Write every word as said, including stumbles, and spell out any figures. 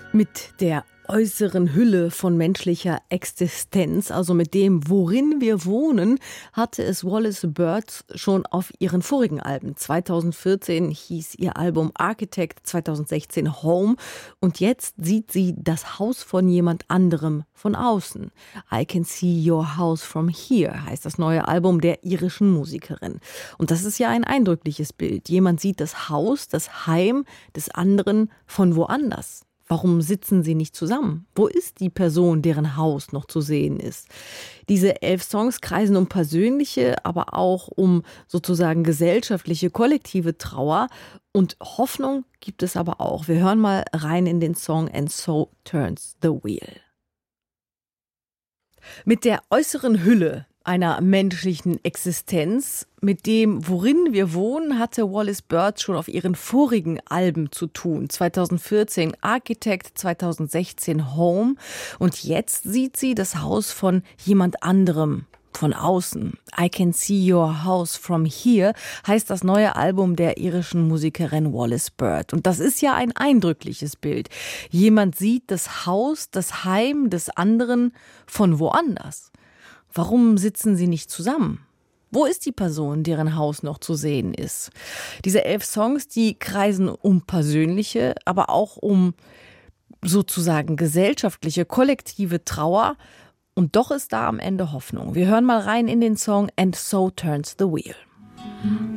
Mit der äußeren Hülle von menschlicher Existenz, also mit dem, worin wir wohnen, hatte es Wallis Bird schon auf ihren vorigen Alben. zweitausendvierzehn hieß ihr Album Architect, zweitausendsechzehn Home und jetzt sieht sie das Haus von jemand anderem von außen. I Can See Your House From Here heißt das neue Album der irischen Musikerin. Und das ist ja ein eindrückliches Bild. Jemand sieht das Haus, das Heim des anderen von woanders. Warum sitzen sie nicht zusammen? Wo ist die Person, deren Haus noch zu sehen ist? Diese elf Songs kreisen um persönliche, aber auch um sozusagen gesellschaftliche, kollektive Trauer. Und Hoffnung gibt es aber auch. Wir hören mal rein in den Song And So Turns the Wheel. Mit der äußeren Hülle einer menschlichen Existenz, mit dem, worin wir wohnen, hatte Wallis Bird schon auf ihren vorigen Alben zu tun. zweitausendvierzehn Architect, zweitausendsechzehn Home und jetzt sieht sie das Haus von jemand anderem von außen. I Can See Your House From Here heißt das neue Album der irischen Musikerin Wallis Bird. Und das ist ja ein eindrückliches Bild. Jemand sieht das Haus, das Heim des anderen von woanders. Warum sitzen sie nicht zusammen? Wo ist die Person, deren Haus noch zu sehen ist? Diese elf Songs, die kreisen um persönliche, aber auch um sozusagen gesellschaftliche, kollektive Trauer. Und doch ist da am Ende Hoffnung. Wir hören mal rein in den Song And So Turns the Wheel.